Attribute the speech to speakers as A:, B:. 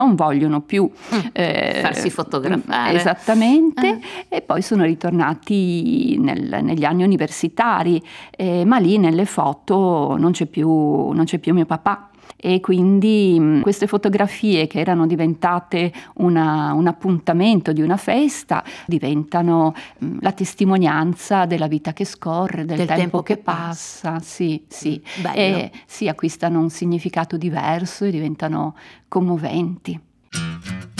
A: non vogliono più
B: farsi fotografare.
A: Esattamente, e poi sono ritornati negli anni universitari, ma lì nelle foto non c'è più mio papà. E quindi queste fotografie che erano diventate un appuntamento di una festa diventano la testimonianza della vita che scorre, del tempo che passa. Sì, sì.
B: Bello.
A: E sì, acquistano un significato diverso e diventano commoventi.